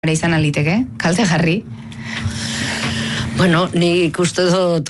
izan aliteke, kalte jarri? Bueno, nik uste dut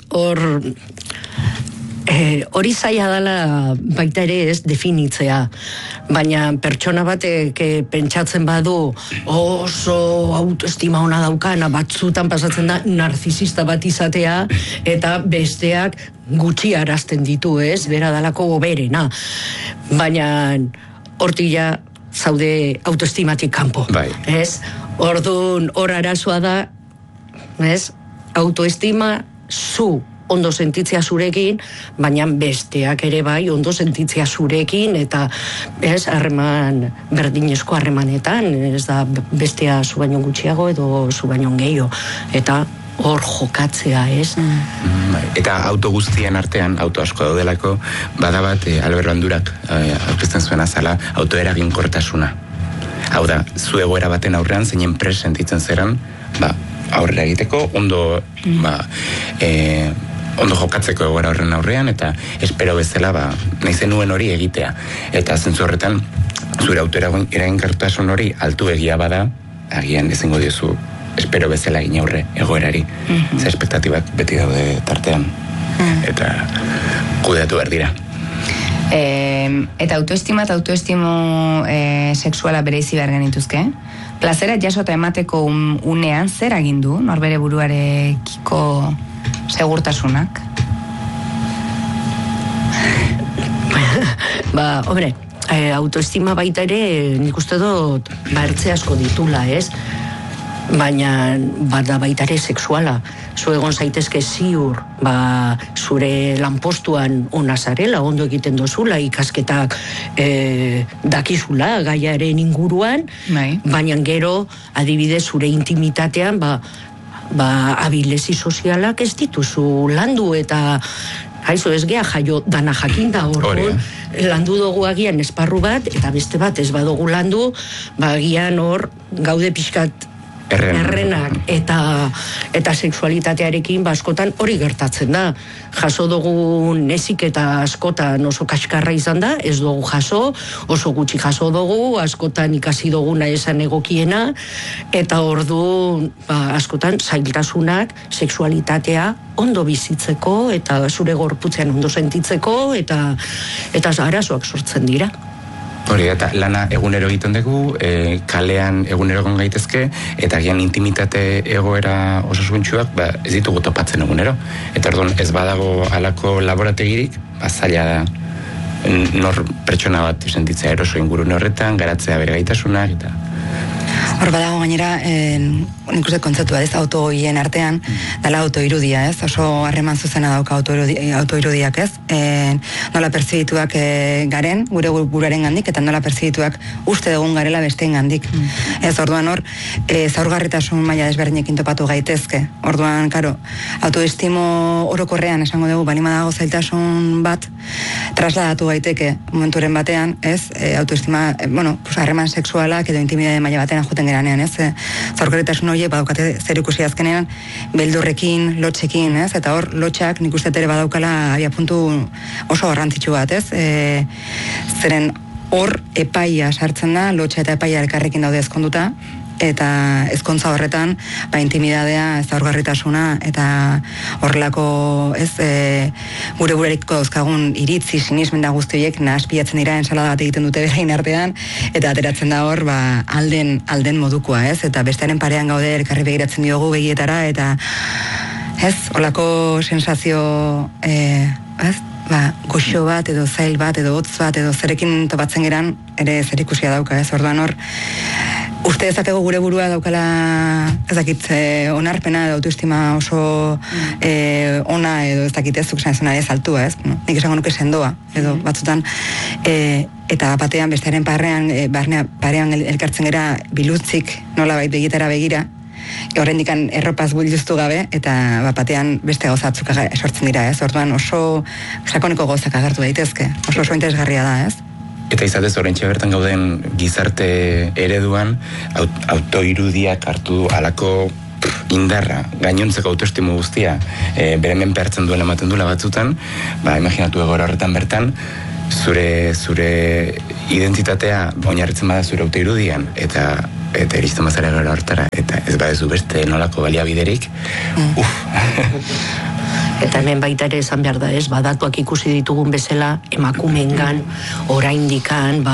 hori zaila dela baita ere ez definitzea, baina pertsona batek pentsatzen badu oso autoestima ona daukana, batzutan pasatzen da narzisista bat izatea eta besteak gutxi arazten ditu, ez? Bera dalako goberena. Baina hortila zaude autoestimatik kanpo, ez? Orduan hor arazoa da, ez? Autoestima zu ondo sentitzea zurekin, baina besteak ere bai ondo sentitzea zurekin, eta ez, harreman, berdinezko harremanetan, ez da bestea zu baino gutxiago edo zu baino gehiago, eta hor jokatzea, ez? Eta auto guztien artean, auto asko daudelako, badabat Albert Bandurak aurkezten zuen azala, autoeraginkortasuna. Hau da, zu egoera baten aurrean, zeinen pres sentitzen zeran, aurrera egiteko, ondo jokatzeko egoera horren aurrean, eta espero bezala, nahi zenuen hori egitea. Eta zentzu horretan, zure autoeraginkortasun hori altu egia bada, agian ezingo diozu, espero bezala egin aurre egoerari. Ze espektatibak beti daude tartean. Eta kudeatu behar dira. Eta autoestima eta autoestimo sexuala bereizi behar genituzke? Plazera jasota emateko unean zer agindu norbere buruarekiko segurtasunak? Hombre, autoestima baita ere nik uste dut ertze asko ditula, ez? Baina bada baita ere sexuala. Zu egon zaitezke ziur, zure lanpostuan ona zarela, ondo egiten dozula, ikasketak dakizula gaiaren inguruan, baina gero, adibidez, zure intimitatean, abilezi sozialak ez dituzu landu, eta haizu ez gea jaio dana jakinda hor, landu dugu agian esparru bat, eta beste bat ez badugu landu, agian hor gaude pixkat errenak, eta sexualitatearekin askotan hori gertatzen da. Jaso dugu nezik eta askotan oso kaskarra izan da, ez dugu jaso, oso gutxi jaso dugu, askotan ikasi duguna esan egokiena, eta ordu askotan zailtasunak sexualitatea ondo bizitzeko, eta zure gorputzean ondo sentitzeko, eta arazoak sortzen dira. Hori, eta lana egunero egiten dugu, kalean egunero egon gaitezke, eta gian intimitate egoera osasuntxuak ez ditugu topatzen egunero. Eta orduan ez badago halako laborategirik, zaila da nor pertsona bat sentitzea eroso ingurune horretan, garatzea bere gaitasunak, eta... Hor badago gainera, nik uste kontzeptua ez, autoien artean, dala autoirudia, ez? Oso harreman zuzena dauka autoirudiak, ez? Nola pertsibituak garen, gure buruaren gandik, eta nola pertsibituak uste dugun garela besteen gandik. Ez, orduan hor, zaurgarritasun maila desberdinekin topatu gaitezke. Orduan, karo, autoestimo orokorrean esango dugu, balima dago zailtasun bat, trasladatu gaiteke momenturen batean, ez? Autoestima, harreman sexualak edo intimidade maila batean juten geranean, ez? Zaurgarritasun horiek badaukate zer ikusi azkenean beldurrekin, lotxekin, ez? Eta hor, lotxak nik uste ere badaukala abiapuntu oso garrantzitsu bat, ez? Zeren hor epaia sartzen da, lotxa eta epaia elkarrekin daude ezkonduta, eta ezkontza horretan, intimidadea, zaurgarritasuna, eta horrelako, ez, gure buruarekiko dauzkagun iritzi, sinismen da guzti horiek, nahaspiatzen dira ensalada bat egiten dute berain artean, eta ateratzen da hor, alden modukoa, ez, eta bestearen parean gaude elkarri begiratzen diogu begietara, eta, ez, holako sensazio, ez, goxo bat, edo zail bat, edo hotz bat, edo zerekin topatzen geran, ere zer ikusia dauka, ez, orduan hor, uste dezakego gure burua daukala, ez dakit, onarpena edo autoestima oso ona edo ez dakit ez zukizena ez altua, ez? Nik esango nuke sendoa, edo batzutan, eta batean bestearen parean elkartzen gera bilutzik nola bait begitara begira, horrendikan erropaz builduztu gabe, eta batean beste gauzatzuk sortzen dira, ez? Orduan oso sakoneko gauzak agertu daitezke, oso interesgarria da, ez? Eta izatez oraintxe bertan gauden gizarte ereduan autoirudiak hartu du halako indarra, gainontzeko autoestimu guztia bere menpe hartzen duela ematen duela batzutan, imaginatu egoera horretan bertan, zure identitatea oinarritzen bada zure autoirudian, eta eta iristen bazara gara hortara, eta ez badezu beste nolako baliabiderik, Eta hemen baita ere esan behar da ez, datuak ikusi ditugun bezala, emakumeengan, oraindikan,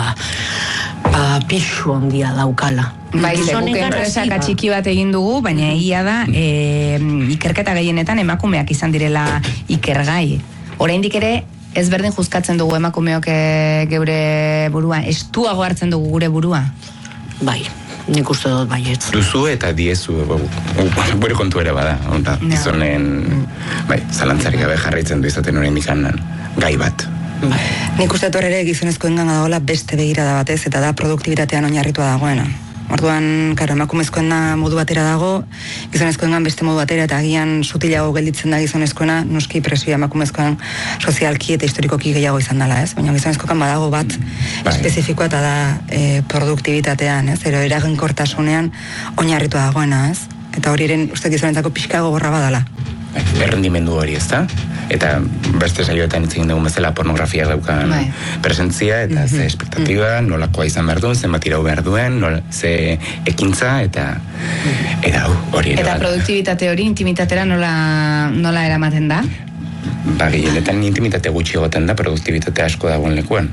pixu handia daukala. Bai, guk enpresaka txiki bat egin dugu, baina egia da, ikerketa gehienetan emakumeak izan direla ikergai. Oraindik ere, ezberdin juzkatzen dugu emakumeok geure burua, estuago hartzen dugu gure burua. Bai, nik uste dut baietz. Duzu eta diezu, bere kontu ere bada, gizonen, zalantzarik gabe jarraitzen du izaten oraindik gai bat. Nik uste dut ere gizonezkoengan dagoela beste begirada batez, eta da produktibitatean oinarritua dagoena. Orduan, karo, emakumezkoen da modu batera dago, gizonezkoengan beste modu batera, eta agian sutilago gelditzen da gizonezkoena, noski presioa emakumezkoen sozialki eta historikoki gehiago izan dela, ez? Baina gizonezkoekan badago bat espezifikoa eta da produktibitatean, ez? Ero eraginkortasunean oinarritua dagoena, ez? Eta hori eren uste gizonentzako pixka gogorra badala. Errendimendu hori, ezta? Eta beste saioetan hitz egin dugun bezala pornografia daukan presentzia eta ze espektatiba, nolakoa izan behar duen, zenbat irau behar duen, ze ekintza eta hori ere. Eta produktibitate hori intimitatera nola eramaten da? Gehienetan intimitate gutxi egoten da, produktibitate asko dagoen lekuan.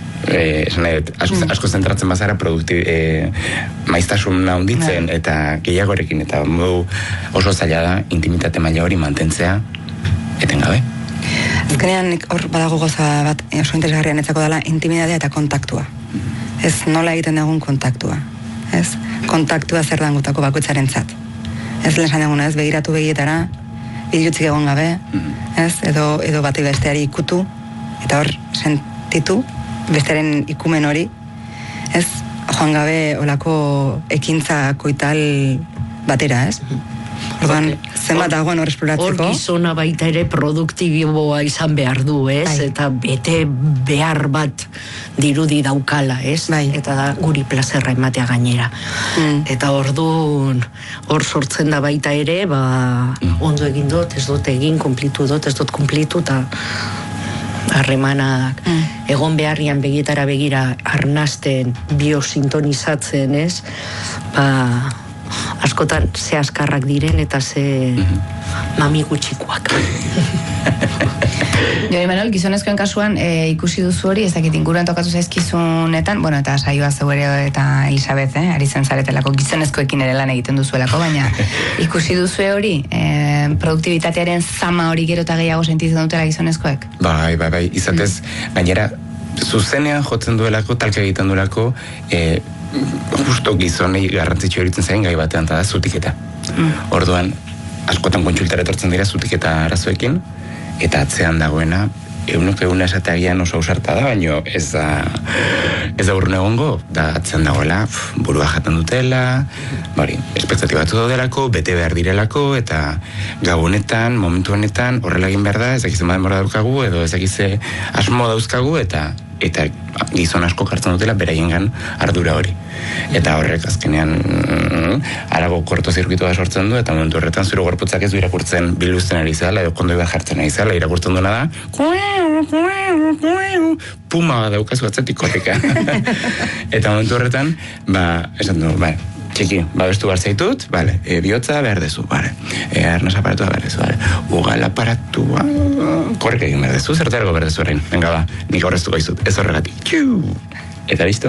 Asko zentratzen bazara maiztasuna hunditzen eta gehiagorekin, eta oso zaila da intimitate maila hori mantentzea etengabe. Azkenean hor badago goza bat oso interesgarrian etzako dela intimitatea eta kontaktua. Ez nola egiten dugun kontaktua. Ez? Kontaktua zer dangutako bakoitzaren zat. Ez lehen esan duguna, ez? Begiratu begietara, bilutzik egon gabe, ez? Edo bati besteari ikutu, eta hor sentitu, bestearen ikumen hori, ez? Joan gabe olako ekintza koital batera, ez? Orduan, zenbat dagoen hor esploratzeko. Hor gizona baita ere produktiboa izan behar du, ez? Eta bete behar bat dirudi daukala, ez? Eta da guri plazerra ematea gainera. Eta orduan, hor sortzen da baita ere, ondo egin dut, ez dut egin, kumplitu dut, ez dut kumplitu, eta harremanak egon beharrian begietara begira arnasten, biosintonizatzen, ez? Askotan ze askarrak diren eta ze mami gutxikoak. Jo, Imanol, gizonezkoen kasuan ikusi duzu hori, ez dakit inguruan tokatu zaizkizunetan, bueno, eta saioa zeu ere eta Elisabeth, ari zen zaretelako gizonezkoekin ere lan egiten duzuelako, baina ikusi duzu hori, produktibitatearen zama hori gero eta gehiago sentitzen dutela gizonezkoek? Bai, izatez, gainera, zuzenean jotzen duelako, talka egiten duelako, justo gizonei garrantzitsu horitzen zain gai batean, eta da zutiketa. Orduan, askotan kontsultara etortzen dira zutiketa arazoekin, eta atzean dagoena, egun esateagian oso ausarta da, baina ez da urrun egongo, da atzean dagoela, burua jaten dutela, espektatiba batu daudelako, bete behar direlako, eta gau honetan, momentu honetan, horrela egin behar da, ez dakizen baden borra daukagu, edo ez dakize asmo dauzkagu, eta gizon asko hartzen dutela beraiengan ardura hori. Eta horrek azkenean harago kortozirkuitua sortzen du, eta momentu horretan zure gorputzak ez du irakurtzen biluzten ari zela, edo kondoi bat jartzen ari zela, irakurtzen duena da puma daukazu atzetik korrika. Eta momentu horretan, esan du, txiki, babestu behar zaitut, bihotza behar dezu, arnaz aparatua behar dezu, ugal aparatua, korrika egin behar dezu, zertargo behar dezu horrein, venga nik aurreztuko izut, ez horregatik, eta listo?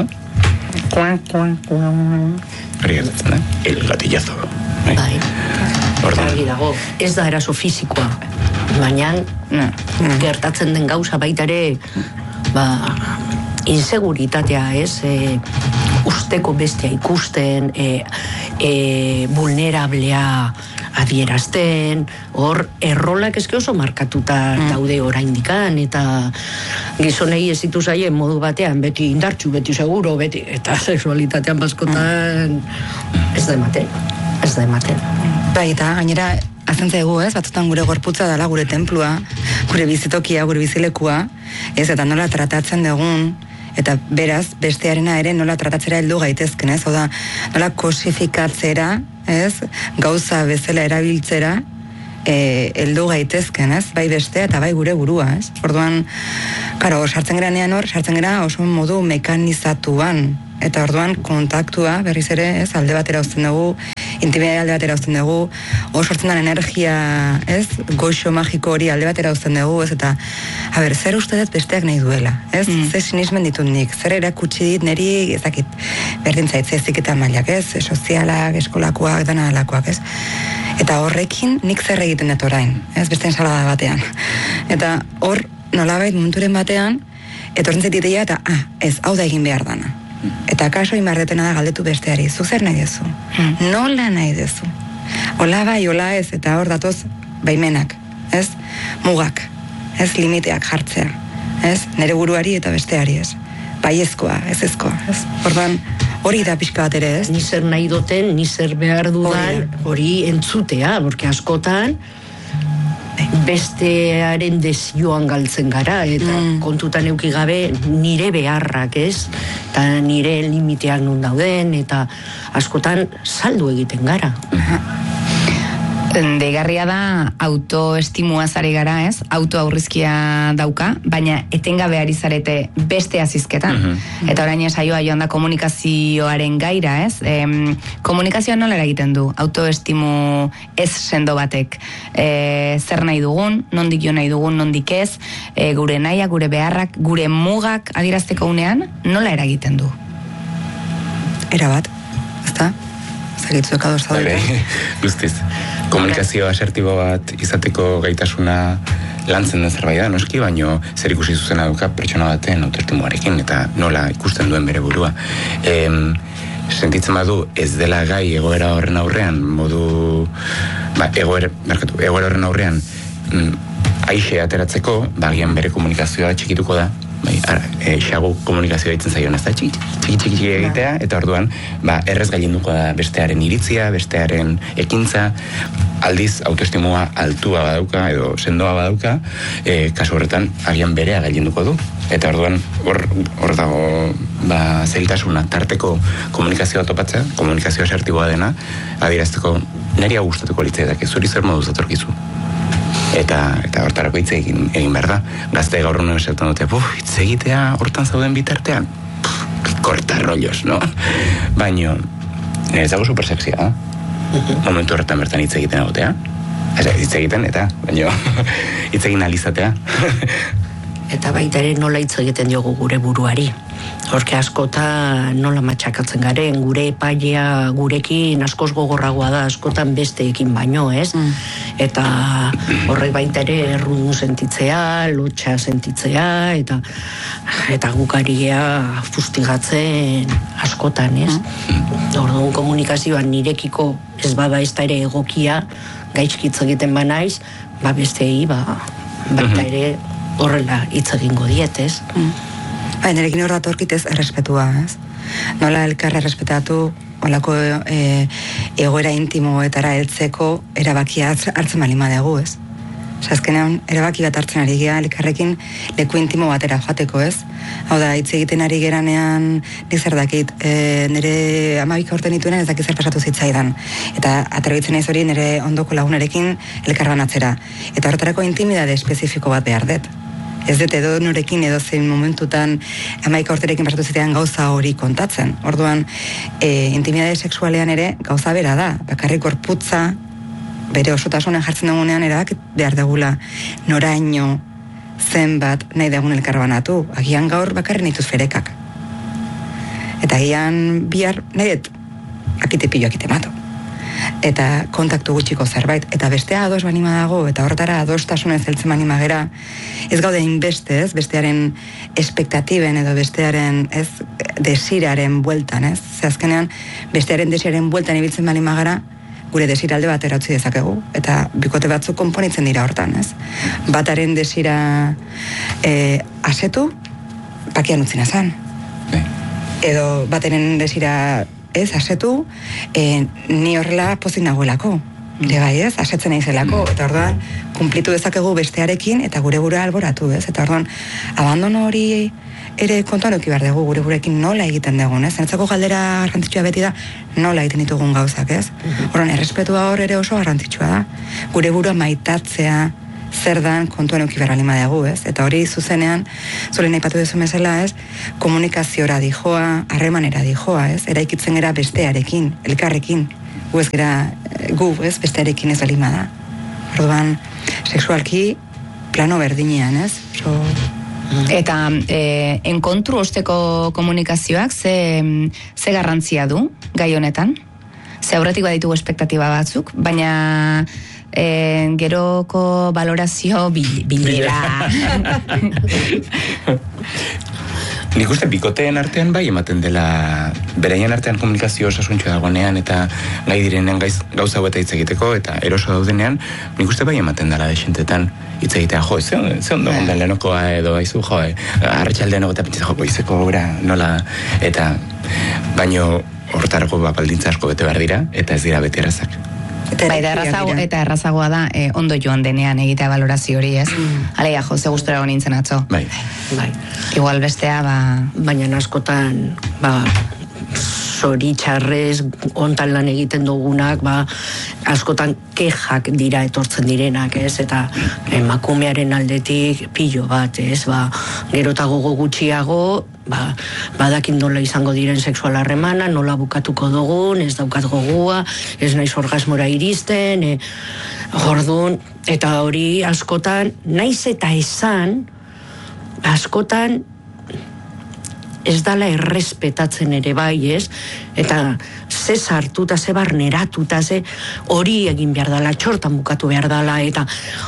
Hori gertatzen da, el gatillazo. Argi dago, ez da eraso fizikoa, baina gertatzen den gauza baita ere, inseguritatea, ez? Usteko bestea ikusten, vulnerablea adierazten, hor errolak eske oso markatuta daude oraindikan, eta gizonei ez ditu zaien modu batean, beti indartsu, beti seguro, beti, eta sexualitatean baskotan ez da ematen. Bai, eta gainera, azentzaigu, ez? Batzutan gure gorputza dela, gure tenplua, gure bizitokia, gure bizilekua, ez? Eta nola tratatzen dugun, eta beraz, bestearena ere nola tratatzera heldu gaitezken, ez? Oda, nola kosifikatzera, ez? Gauza bezala erabiltzera, heldu gaitezken, ez? Bai bestea eta bai gure burua, ez? Orduan, karo, sartzen gara oso modu mekanizatuan, eta orduan kontaktua berriz ere, ez, alde batera uzten dugu, intimitatea alde batera uzten dugu, hor sortzen den energia, ez, goxo magiko hori alde batera uzten dugu, ez, eta, zer uste dut besteak nahi duela, ez, ze sinismen ditut nik, zer erakutsi dit niri, ezakit, berdin zaitzezik eta mailak, ez, sozialak, eskolakoak, dana alakoak, ez, eta horrekin nik zer egiten dut orain, ez, beste ensalada batean, eta hor, nolabait munturen batean, etortzen zaititea eta, ez, hau da egin behar dana. Eta kaso imardetena da galdetu besteari, zu zer nahi dezu? Nola nahi dezu? Ola bai, ola ez, eta hor datoz baimenak, ez? Mugak, ez limiteak jartzea, ez? Nere buruari eta besteari, ez? Baiezkoa, ez ezkoa, ez? Ordan hori da pixka bat ere, ez? Ni zer nahi duten, ni zer behar dudan, hori entzutea, porque askotan, bestearen desioan galtzen gara, eta kontutan euki gabe nire beharrak, ez? Eta nire limiteak nun dauden, eta askotan saldu egiten gara. Deigarria da autoestimua zari gara, ez? Autoaurrizkia dauka, baina etengabe ari zarete beste azizketan. Eta orain saioa joan da komunikazioaren gaira, ez? Komunikazioa nola egiten du? Autoestimu ez sendo batek. Zer nahi dugun, nondik jo nahi dugun, nondik ez, gure nahiak, gure beharrak, gure mugak adierazteko unean, nola eragiten du? Erabat, ezta? Zagitzuek adoz zaudete. Guztiz. Komunikazio asertibo bat izateko gaitasuna lantzen den zerbait da, noski, baino zer ikusi zuzena duka pertsona baten autoestimuarekin eta nola ikusten duen bere burua. Sentitzen badu ez dela gai egoera horren aurrean, egoera horren aurrean aixe ateratzeko, bagian bere komunikazioa txikituko da, xago komunikazioa ditzen zaion, ez da, txiki egitea, eta orduan, errez gailenduko da bestearen iritzia, bestearen ekintza, aldiz autoestimua altua badauka, edo sendoa badauka, kasu horretan, agian berea gailenduko du. Eta orduan, hor dago, zailtasuna, tarteko komunikazioa topatzea, komunikazioa asertiboa dena, adierazteko, niri gustatuko litzaidak, zuri zer moduz datorkizu. Eta hortarako hitz egin behar da. Gazte gaur honen esaten dute, hitz egitea hortan zauden bitartean. Korta rollos, no? Baina, nire zago supersexia, da? Momentu horretan bertan hitz egiten agotea. Hitz egiten, eta, baina, hitz egin alizatea. Eta baita ere nola hitz egiten diogu gure buruari. Horke askota nola matxakatzen garen, gure epailea gurekin askoz gogorragoa da, askotan besteekin baino, ez? Eta horrek baita ere errudun sentitzea, lotxa sentitzea, eta gukaria fustigatzen askotan, ez? Orduan komunikazioan nirekiko ez bada ez da ere egokia, gaizkitz egiten banaiz, bestei, baita ere horrela hitz egingo diet, ez? Nerekin hor datorkitez errespetua, ez? Nola elkarra errespetatu, olako egoera intimoetara heltzeko erabakia hartzen balima dugu, ez? Azkenean, erabaki bat hartzen ari gea, elkarrekin leku intimo batera joateko, ez? Hau da, hitz egiten ari geranean, nik zer dakit, nire 12 urte nituenan ez dakit zer pasatu zitzaidan. Eta aterbitzen naiz hori nire ondoko lagunarekin elkarbanatzera. Eta horretarako intimidade espezifiko bat behar dut. Ez dut edo norekin edo zein momentutan 12 urterekin pasatu zitean gauza hori kontatzen. Orduan, intimidade sexualean ere gauza bera da. Bakarrik gorputza, bere osotasunen jartzen dugunean erak behar degula noraino zenbat nahi dugun elkarbanatu. Agian gaur bakarren dituz ferekak. Eta agian bihar nahi dut akite pillo akite mato. Eta kontaktu gutxiko zerbait, eta bestea ados banima dago, eta horretara adostasunen zeltzen banima gera, ez gaude inbeste, ez, bestearen espektatiben edo bestearen, ez, desiraren bueltan, ez, ze azkenean bestearen desiraren bueltan ibiltzen banima gara, gure desiralde bat erautzi dezakegu, eta bikote batzuk konponitzen dira hortan, ez. Bataren desira asetu, pakian utzina zan. Edo bataren desira ez, asetu, ni horrela pozik nagoelako. Ere bai, ez, asetzen naizelako. Eta orduan, kumplitu dezakegu bestearekin, eta gure burua alboratu, ez. Eta orduan, abandono hori ere kontuan eduki behar dugu, gure burekin nola egiten dugun, ez. Zanetzako galdera garrantzitsua beti da, nola egiten ditugun gauzak, ez. Orduan, errespetua hor ere oso garrantzitsua da. Gure burua maitatzea, zer dan kontuan euki berra lima dugu, ez? Eta hori zuzenean, zure aipatu duzu bezala, ez? Komunikaziora dijoa, harremanera dijoa, ez? Eraikitzen gara bestearekin, elkarrekin, gu ez gara, ez? Bestearekin ez alima da. Orduan, sexualki, plano berdinean, ez? Eta enkontru osteko komunikazioak ze garrantzia du gai honetan? Ze aurretik baditugu espektatiba batzuk, baina geroko valorazio bilera. Nik uste bikoteen artean bai ematen dela, beraien artean komunikazio osasuntxo dagoenean eta gai direnen gauza hau eta hitz egiteko eta eroso daudenean, nik uste bai ematen dela desentetan hitz egitea, ze ondo ondan lehenokoa edo haizu, arratsaldean eta pentsa goizeko gora nola, eta baino hortarako baldintza asko bete behar dira eta ez dira beti errazak. Eta errazagoa da ondo joan denean egitea valorazio hori, ez? Aleia, ze gustora nintzen atzo. Bai. Igual bestea, baina askotan, zoritxarrez ontan lan egiten dugunak, askotan kejak dira etortzen direnak, ez? Eta emakumearen aldetik pilo bat, ez? Gero eta gogo gutxiago, badakin nola izango diren sexual harremana, nola bukatuko dugun, ez daukat gogua, ez naiz orgasmora iristen, jordun, eta hori askotan, naiz eta esan, askotan ez dala errespetatzen ere bai, ez? Eta ze sartuta, ze barneratuta, ze hori egin behar dala, txortan bukatu behar dala, eta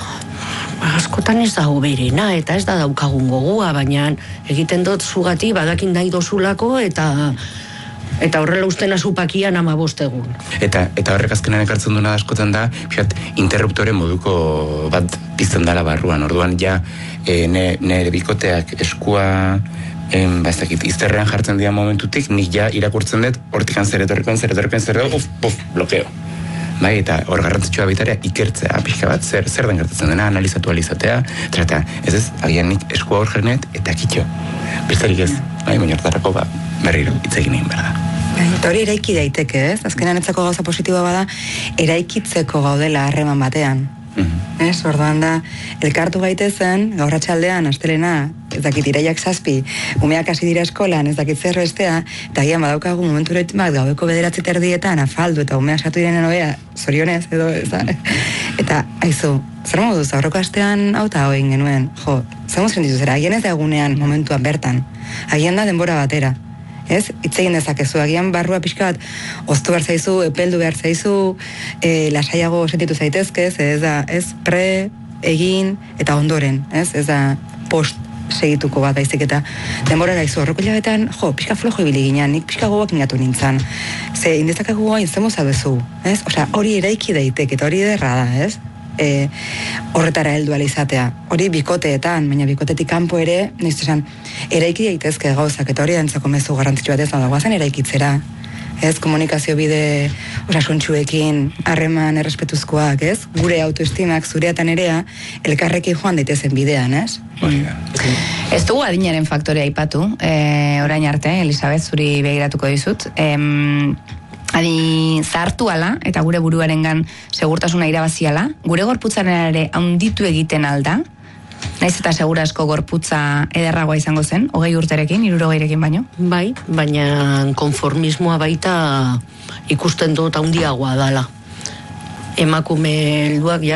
askotan ez da oberena, eta ez da daukagun gogua, baina egiten dut zugati badakin nahi dozulako, eta horrela usten azupakian 15 egun. Eta horrek azkenan ekartzen duena askotan da, interruptore moduko bat pizten dala barruan, orduan ja nire bikoteak eskua izterrean jartzen dira momentutik, nik ja irakurtzen dut, hortikan zer etorrikoen, blokeo. Bai, eta hor garrantzitsua baitarea ikertzea, pixka bat, zer den gertatzen dena, analizatu alizatea, eta ez, agian nik eskua hor jarnet, eta kitxo. Besterik ez, baina hortarako berriro itzegin egin behar da. Eta hori eraiki daiteke, ez? Azkenan etzako gauza positiboa bada, eraikitzeko gaudela harreman batean. Ez, orduan da, elkartu gaitezen, gaur atxaldean, astelena, ez dakit iraiak 7, umeak hasi dira eskolan, ez dakit zer bestea, eta gian badaukagu momentu bat gaubeko 9:30 afaldu, eta umeak sartu direnen hobea, zorionez, edo, ez da, eta, aizu, zer moduz, aurreko astean auta hoin genuen, zer mozen dituzera, agian ez da egunean, momentuan bertan, agian da denbora batera, ez? Itzegin dezakezu, agian barrua pixka bat oztu behar zaizu, epeldu behar zaizu, lasaiago sentitu zaitezke, ez da, ez pre, egin, eta ondoren, ez da post segituko bat baizik, eta denbora gaizu, horreko hilabetan, pixka flojo ibili ginean, nik pixka gogoak ingatu nintzen, ze indezakago gain zemo zabezu, ez? Osea, hori eraiki daiteke, eta hori derra da, ez? Horretara heldu izatea. Hori bikoteetan, baina bikotetik kanpo ere, niztu esan, eraiki daitezke gauzak, eta hori dantzako mezu garrantzitsu bat ez da guazen eraikitzera. Ez, komunikazio bide osasuntxuekin, harreman errespetuzkoak, ez? Gure autoestimak, zureatan nerea, elkarrekin joan daitezen bidean, ez? Ez dugu adinaren faktorea aipatu, orain arte, Elisabet, zuri begiratuko dizut, adi zahartu ala, eta gure buruarengan segurtasuna irabaziala, gure gorputzaren ere handitu egiten alda, naiz eta segurasko gorputza ederragoa izango zen, 20 urterekin, 60rekin baino? Bai, baina konformismoa baita ikusten dut handiagoa dala. Emakume helduak,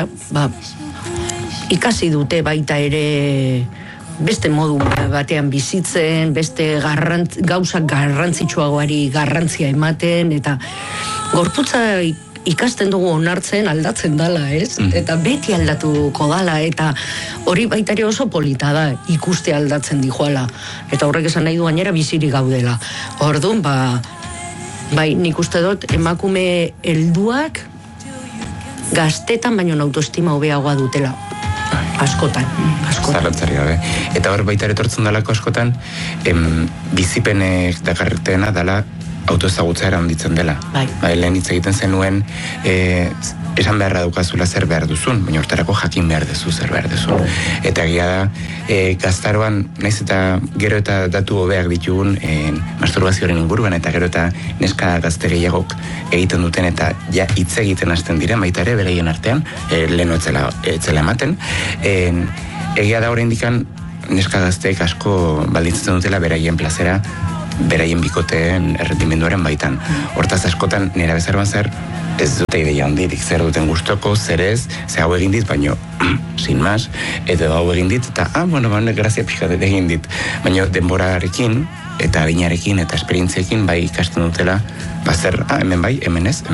ikasi dute baita ere beste modu batean bizitzen, beste gauzak garrantzitsuagoari garrantzia ematen, eta gorputza ikasten dugu onartzen aldatzen dala, ez? Eta beti aldatuko dala, eta hori baita ere oso polita da, ikuste aldatzen dijoala. Eta horrek esan nahi du gainera bizirik gaudela. Orduan, bai, nik uste dut emakume helduak gaztetan baino autoestima hobeagoa dutela. Askotan. Zalantzari gabe. Eta hor baita etortzen dalako askotan, bizipenek dakarretena dala autoezagutzera handitzen dela. Bai, lehen hitz egiten zenuen, esan beharra daukazula zer behar duzun, baina hortarako jakin behar duzu zer behar duzun. Eta egia da, gaztaroan, naiz eta gero eta datu hobeak ditugun masturbazioaren inguruan, eta gero eta neska gazte gehiagok egiten duten, eta ja hitz egiten hasten diren, baita ere, beraien artean, leheno etzela ematen. Egia da oraindikan neska gazteek asko baldintzatzen dutela beraien plazera, beraien bikoteen errendimenduaren baitan. Hortaz askotan nera bezarban zer, ez dute ideia handirik, zer duten gustoko, zer ez, ze hau egin dit, baino, sin más, edo hau egin dit, eta, grazia pixkat egin dit. Baina denborarekin, eta adinarekin, eta esperientziekin, bai ikasten dutela, zer, hemen bai, hemen ez,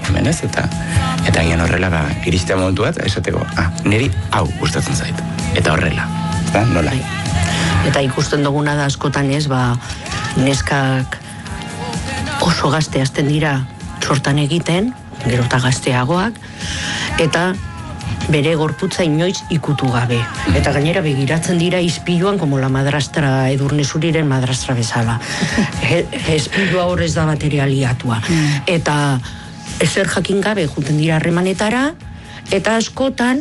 eta gian horrela, iristea momentu bat, esateko, niri hau gustatzen zait, eta horrela, eta nola. Eta ikusten duguna da askotan ez, neskak oso gazte hasten dira sortan egiten, gero eta gazteagoak, eta bere gorputza inoiz ikutu gabe. Eta gainera begiratzen dira izpiluan, como la madrastra, Edurne Zuriren madrastra bezala. Izpilua hor ez da materialiatua. Eta ezer jakin gabe juten dira harremanetara, eta askotan,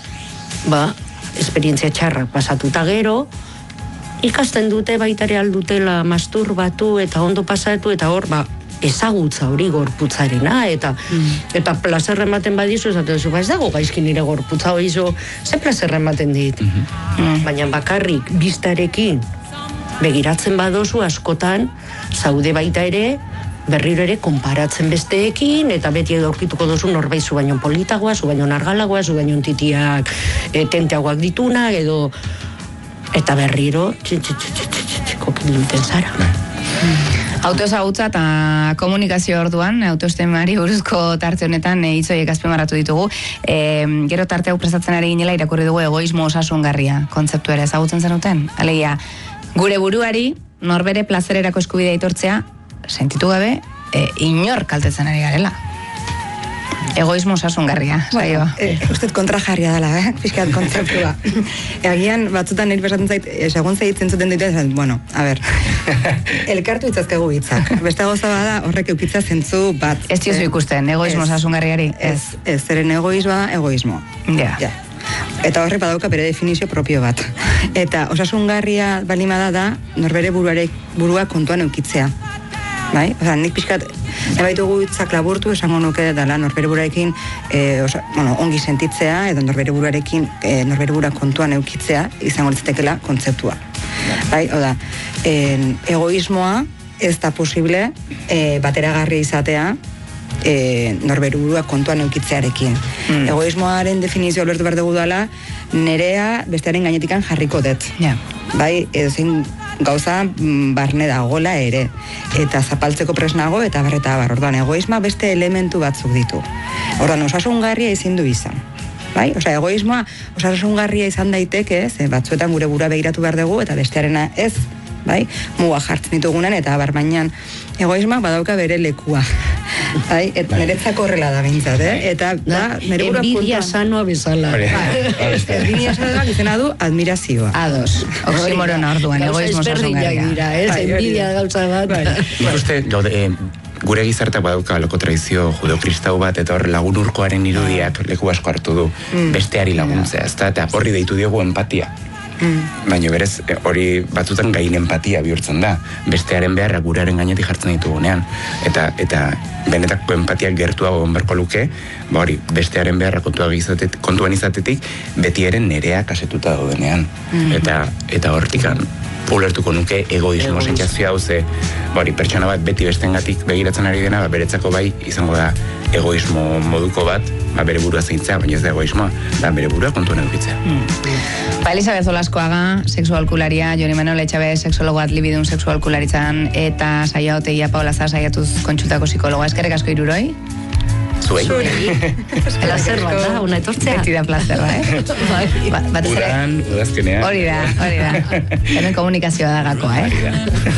esperientzia txarrak pasatuta gero, ikasten dute baitare aldutela masturbatu eta ondo pasatu, eta hor, ezagutza hori gorputzarena, eta plazerra ematen badizu, esaten ez dago gaizki nire gorputza hori ze plazerra ematen dit. Baina bakarrik biztarekin begiratzen badozu askotan, zaude baita ere, berriro ere konparatzen besteekin, eta beti edo aurkituko dozu norbait zu baino politagoa, zu baino nargalagoa, zu baino titiak tenteagoak dituna, edo eta berriro kokiluten zara. Autoezagutza eta komunikazio orduan, autoestimari buruzko tarte honetan hitzoiek azpimarratu ditugu. Gero tarte hau prestatzen ari ginela irakurri dugu egoismo osasungarria kontzeptu ere ezagutzen zenuten. Alegia, gure buruari norbere plazererako eskubidea aitortzea sentitu gabe inor kaltetzen ari garela. Egoismo osasungarria, saioa. Usted kontrajarria dela, pixkat kontzeptua. Agian batzutan nire besatzen zait, segun zeitzen zuten ditu, elkartu itzazkegu hitzak. Beste gauza bada horrek eukitza zentzu bat. Ez diozu ikusten, egoismo osasungarriari? Ez, zeren egoismoa da, egoismo. Ja. Eta horrek badauka bere definizio propio bat. Eta osasungarria balimada da, norbere burua kontuan eukitzea. Bai? Osa, nik pixkat, ebaitugu hitzak laburtu, esango nuke dela norbere burarekin ongi sentitzea, edo norbere burua kontuan eukitzea, izango litzatekela kontzeptua. Bai? Oda, egoismoa ez da posible bateragarria izatea norbere burua kontuan eukitzearekin. Egoismoaren definizio lortu behar dugu dela, nerea bestearen gainetikan jarriko dut. Bai, edo zein gauza barne dagoela ere, eta zapaltzeko presnago eta bar. Orduan, egoisma beste elementu batzuk ditu. Orduan, osasungarria ezin du izan. Bai? Osa, egoismoa osasungarria izan daiteke, batzuetan gure burua begiratu behar dugu, eta bestearena ez, bai? Muga jartzen ditugunen, eta bainan egoismak badauka bere lekua. Bai? Niretzako horrela da bintzat, Eta enbidia sanoa bezala. Enbidia sanoa izena du admirazioa. Ados. Oximorona orduan, egoismo osasungarria. Enbidia gauza bat. Ikuste, gure gizartak badauka loko tradizio judo-kristau bat, eta hor lagun urkoaren irudiak leku asko hartu du besteari laguntzea, eta horri deitu diogu empatia. Baina berez, hori batzutan gain empatia bihurtzen da, bestearen beharra gurearen gainetik jartzen ditugunean, eta benetako empatiak gertuago onberko luke, hori, bestearen beharra kontuan izatetik, beti eren nerea kasetuta daudenean, eta hortikan ulertuko nuke egoismo sentsazioa hau ze, pertsona bat beti bestengatik begiratzen ari dena, beretzako bai izango da egoismo moduko bat, bere burua zeintzea, baina ez da egoismoa, da bere burua kontuan edukitzea. Elisabet Olaskoaga, sexualkularia, Joni Manuel Etxabe, seksologoa, libidun sexualkularitzan, eta saia oteia Paola Zara saiatuz kontsultako psikologa. Eskerrik asko hiruroi. Zuei. Plazer bat da, una etortzea. Beti da plazerra, Udazkenean. Hori da. Hemen komunikazioa da gakoa,